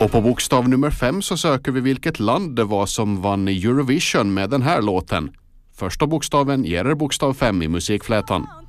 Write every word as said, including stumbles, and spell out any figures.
Och på bokstav nummer fem så söker vi vilket land det var som vann Eurovision med den här låten. Första bokstaven ger er bokstav fem i musikflätan.